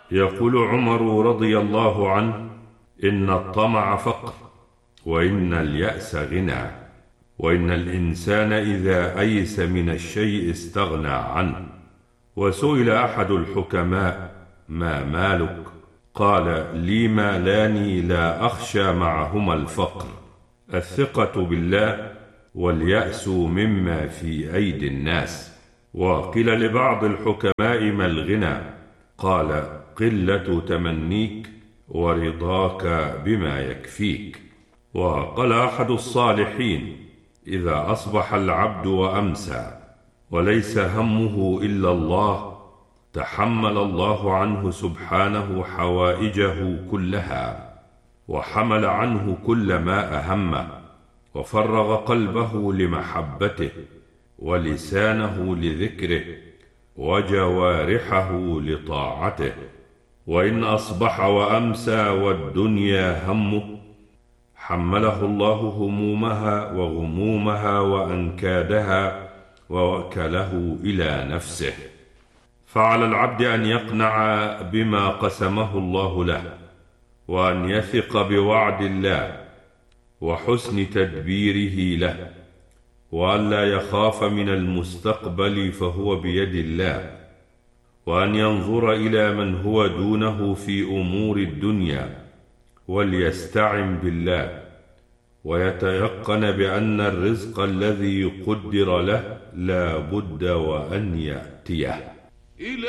يقول عمر رضي الله عنه: إن الطمع فقر، وإن اليأس غنى، وإن الإنسان إذا أيس من الشيء استغنى عنه. وسئل أحد الحكماء: ما مالك؟ قال: لي مالان لا أخشى معهما الفقر، الثقة بالله، واليأس مما في أيدي الناس. وقيل لبعض الحكماء: ما الغنى؟ قال: قلة تمنيك ورضاك بما يكفيك. وقال أحد الصالحين: إذا أصبح العبد وأمسى وليس همه إلا الله، تحمل الله عنه سبحانه حوائجه كلها، وحمل عنه كل ما أهمه، وفرغ قلبه لمحبته، ولسانه لذكره، وجوارحه لطاعته. وإن أصبح وأمسى والدنيا همه، حمله الله همومها وغمومها وأنكادها، ووكله إلى نفسه. فعلى العبد أن يقنع بما قسمه الله له، وأن يثق بوعد الله وحسن تدبيره له، وأن لا يخاف من المستقبل فهو بيد الله، وأن ينظر إلى من هو دونه في أمور الدنيا، وليستعن بالله، ويتيقن بأن الرزق الذي قدر له لا بد وأن يأتيه.